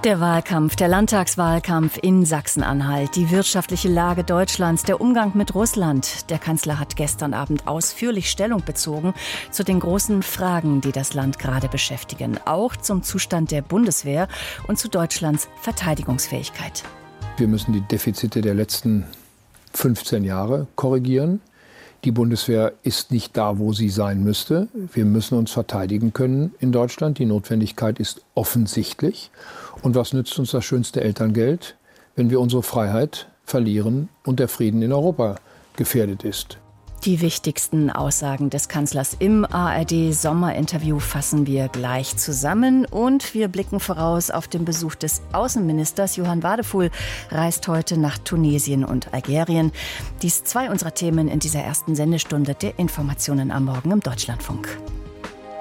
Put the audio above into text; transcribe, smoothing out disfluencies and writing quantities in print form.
Der Wahlkampf, der Landtagswahlkampf in Sachsen-Anhalt, die wirtschaftliche Lage Deutschlands, der Umgang mit Russland. Der Kanzler hat gestern Abend ausführlich Stellung bezogen zu den großen Fragen, die das Land gerade beschäftigen. Auch zum Zustand der Bundeswehr und zu Deutschlands Verteidigungsfähigkeit. Wir müssen die Defizite der letzten 15 Jahre korrigieren. Die Bundeswehr ist nicht da, wo sie sein müsste. Wir müssen uns verteidigen können in Deutschland. Die Notwendigkeit ist offensichtlich. Und was nützt uns das schönste Elterngeld, wenn wir unsere Freiheit verlieren und der Frieden in Europa gefährdet ist? Die wichtigsten Aussagen des Kanzlers im ARD-Sommerinterview fassen wir gleich zusammen. Und wir blicken voraus auf den Besuch des Außenministers. Johann Wadefuhl reist heute nach Tunesien und Algerien. Dies 2 unserer Themen in dieser ersten Sendestunde der Informationen am Morgen im Deutschlandfunk.